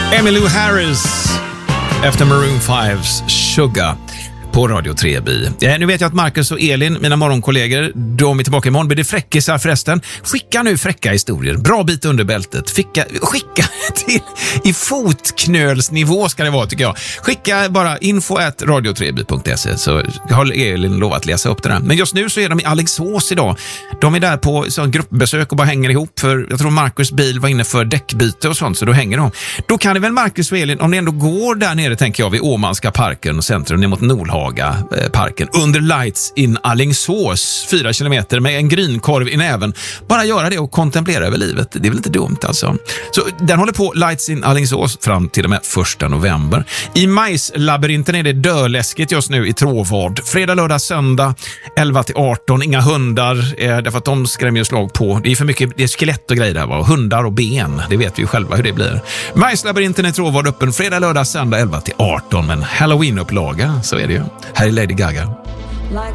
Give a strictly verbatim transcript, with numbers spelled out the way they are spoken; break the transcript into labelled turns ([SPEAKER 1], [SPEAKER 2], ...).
[SPEAKER 1] Emmylou Harris efter Maroon fives Sugar på Radio tre B. Ja, nu vet jag att Marcus och Elin, mina morgonkollegor, de är tillbaka imorgon. Blir det fräckisar förresten? Skicka nu fräcka historier. Bra bit under bältet. Skicka, skicka till i fotknölsnivå ska det vara, tycker jag. Skicka bara info at radio tre b punkt se så har Elin lovat att läsa upp det där. Men just nu så är de i Alingsås idag. De är där på sån gruppbesök och bara hänger ihop, för jag tror Marcus bil var inne för däckbyte och sånt, så då hänger de. Då kan det väl Marcus och Elin, om ni ändå går där nere, tänker jag, vid Åmanska parken och centrum ner mot Nordhaga parken, under Lights in Alingsås, fyra kilometer med en grynkorv i näven. Bara göra det och kontemplera över livet. Det är väl inte dumt alltså. Så den håller på, Lights in Alingsås, fram till och med första november. I majslabyrinten är det döläskigt just nu i Tråvad. Fredag, lördag, söndag elva till arton. Inga hundar, eh, därför att de skrämmer slag på. Det är för mycket, det är skelett och grejer där, va? Hundar och ben. Det vet vi ju själva hur det blir. Majslabyrinten i Tråvad öppen fredag, lördag, söndag elva till arton. Men Halloween-upplaga, så är det ju. Här är Lady Gaga.
[SPEAKER 2] Like